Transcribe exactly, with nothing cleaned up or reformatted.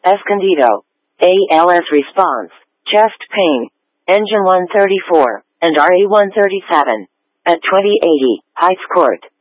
Escondido. A L S response, chest pain, engine one thirty-four, and R E one thirty-seven. At twenty eighty, Heights Court.